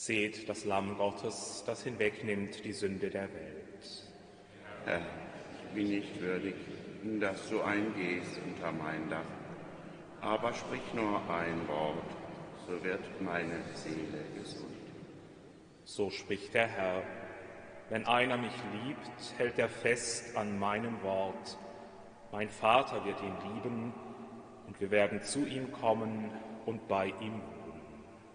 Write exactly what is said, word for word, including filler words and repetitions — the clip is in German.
Seht das Lamm Gottes, das hinwegnimmt die Sünde der Welt. Herr, ich bin nicht würdig, dass du eingehst unter mein Dach, aber sprich nur ein Wort, so wird meine Seele gesund. So spricht der Herr: Wenn einer mich liebt, hält er fest an meinem Wort. Mein Vater wird ihn lieben, und wir werden zu ihm kommen und bei ihm wohnen.